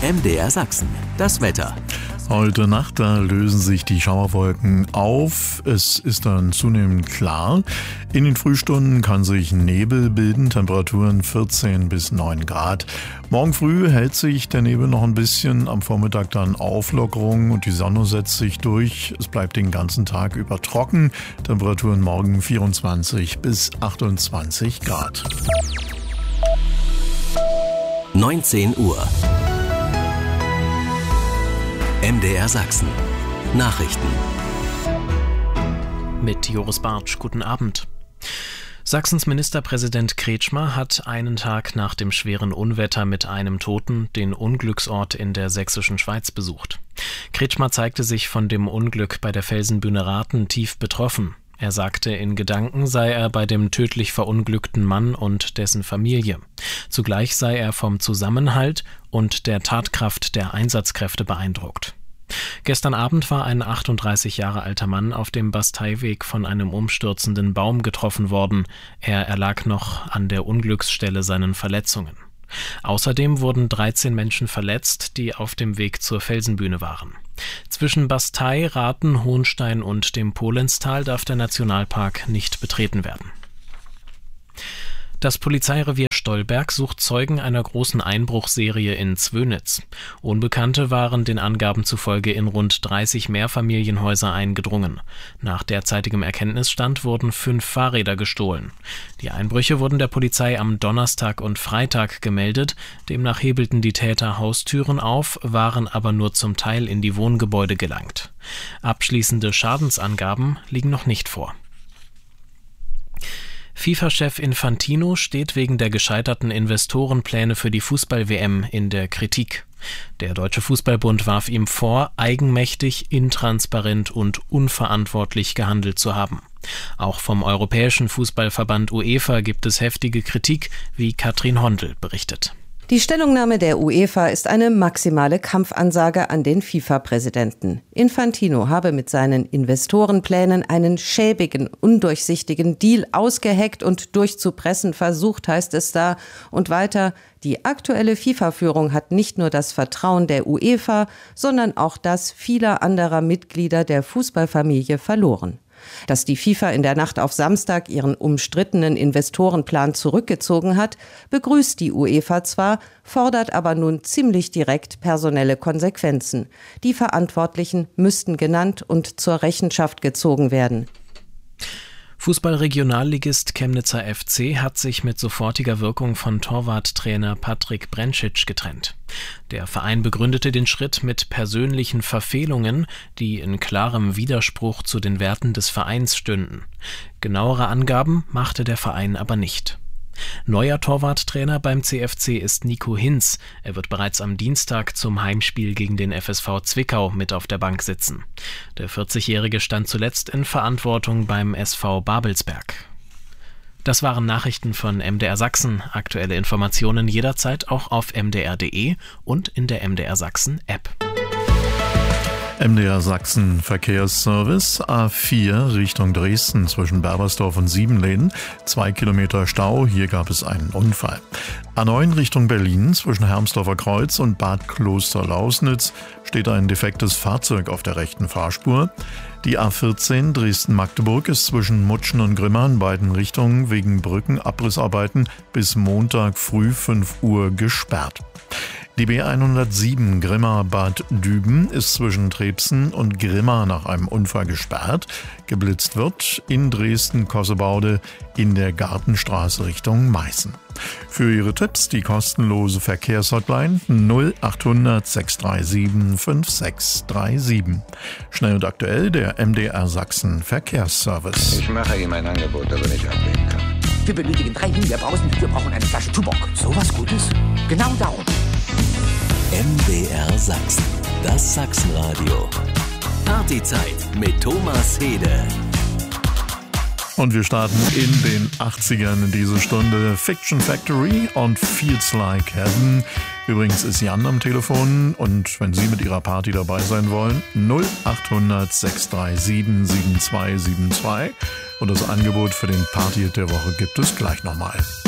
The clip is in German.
MDR Sachsen, das Wetter. Heute Nacht, da lösen sich die Schauerwolken auf. Es ist dann zunehmend klar. In den Frühstunden kann sich Nebel bilden, Temperaturen 14 bis 9 Grad. Morgen früh hält sich der Nebel noch ein bisschen, am Vormittag dann Auflockerung und die Sonne setzt sich durch. Es bleibt den ganzen Tag über trocken. Temperaturen morgen 24 bis 28 Grad. 19 Uhr. MDR Sachsen. Nachrichten. Mit Joris Bartsch, guten Abend. Sachsens Ministerpräsident Kretschmer hat einen Tag nach dem schweren Unwetter mit einem Toten den Unglücksort in der sächsischen Schweiz besucht. Kretschmer zeigte sich von dem Unglück bei der Felsenbühne Rathen tief betroffen. Er sagte, in Gedanken sei er bei dem tödlich verunglückten Mann und dessen Familie. Zugleich sei er vom Zusammenhalt und der Tatkraft der Einsatzkräfte beeindruckt. Gestern Abend war ein 38 Jahre alter Mann auf dem Basteiweg von einem umstürzenden Baum getroffen worden. Er erlag noch an der Unglücksstelle seinen Verletzungen. Außerdem wurden 13 Menschen verletzt, die auf dem Weg zur Felsenbühne waren. Zwischen Bastei, Rathen, Hohenstein und dem Polenztal darf der Nationalpark nicht betreten werden. Das Polizeirevier Stolberg sucht Zeugen einer großen Einbruchserie in Zwönitz. Unbekannte waren den Angaben zufolge in rund 30 Mehrfamilienhäuser eingedrungen. Nach derzeitigem Erkenntnisstand wurden 5 Fahrräder gestohlen. Die Einbrüche wurden der Polizei am Donnerstag und Freitag gemeldet. Demnach hebelten die Täter Haustüren auf, waren aber nur zum Teil in die Wohngebäude gelangt. Abschließende Schadensangaben liegen noch nicht vor. FIFA-Chef Infantino steht wegen der gescheiterten Investorenpläne für die Fußball-WM in der Kritik. Der Deutsche Fußballbund warf ihm vor, eigenmächtig, intransparent und unverantwortlich gehandelt zu haben. Auch vom Europäischen Fußballverband UEFA gibt es heftige Kritik, wie Katrin Hondel berichtet. Die Stellungnahme der UEFA ist eine maximale Kampfansage an den FIFA-Präsidenten. Infantino habe mit seinen Investorenplänen einen schäbigen, undurchsichtigen Deal ausgeheckt und durchzupressen versucht, heißt es da. Und weiter, die aktuelle FIFA-Führung hat nicht nur das Vertrauen der UEFA, sondern auch das vieler anderer Mitglieder der Fußballfamilie verloren. Dass die FIFA in der Nacht auf Samstag ihren umstrittenen Investorenplan zurückgezogen hat, begrüßt die UEFA zwar, fordert aber nun ziemlich direkt personelle Konsequenzen. Die Verantwortlichen müssten genannt und zur Rechenschaft gezogen werden. Fußball-Regionalligist Chemnitzer FC hat sich mit sofortiger Wirkung von Torwarttrainer Patrick Brentschitsch getrennt. Der Verein begründete den Schritt mit persönlichen Verfehlungen, die in klarem Widerspruch zu den Werten des Vereins stünden. Genauere Angaben machte der Verein aber nicht. Neuer Torwarttrainer beim CFC ist Nico Hinz. Er wird bereits am Dienstag zum Heimspiel gegen den FSV Zwickau mit auf der Bank sitzen. Der 40-Jährige stand zuletzt in Verantwortung beim SV Babelsberg. Das waren Nachrichten von MDR Sachsen. Aktuelle Informationen jederzeit auch auf mdr.de und in der MDR Sachsen App. MDR Sachsen Verkehrsservice, A4 Richtung Dresden zwischen Berbersdorf und Siebenlehn, 2 Kilometer Stau, hier gab es einen Unfall. A9 Richtung Berlin zwischen Hermsdorfer Kreuz und Bad Kloster-Lausnitz steht ein defektes Fahrzeug auf der rechten Fahrspur. Die A14 Dresden-Magdeburg ist zwischen Mutschen und Grimma in beiden Richtungen wegen Brückenabrissarbeiten bis Montag früh 5 Uhr gesperrt. Die B107 Grimma-Bad Düben ist zwischen Trebsen und Grimma nach einem Unfall gesperrt. Geblitzt wird in Dresden-Kossebaude in der Gartenstraße Richtung Meißen. Für Ihre Tipps die kostenlose Verkehrshotline 0800 637 5637. Schnell und aktuell der MDR Sachsen Verkehrsservice. Ich mache ihm ein Angebot, das er nicht ablehnen kann. Wir benötigen 3 Himbeerbrausen, wir brauchen eine Flasche Tuborg. So was Gutes? Genau darum. MDR Sachsen, das Sachsenradio. Partyzeit mit Thomas Hede. Und wir starten in den 80ern in diese Stunde. Fiction Factory und Feels Like Heaven. Übrigens ist Jan am Telefon und wenn Sie mit Ihrer Party dabei sein wollen, 0800 637 7272. Und das Angebot für den Party der Woche gibt es gleich nochmal.